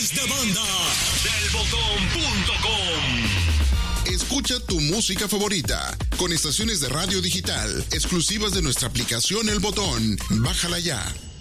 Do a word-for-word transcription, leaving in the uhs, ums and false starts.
de banda del botón punto com. Escucha tu música favorita con estaciones de radio digital exclusivas de nuestra aplicación El Botón. Bájala ya.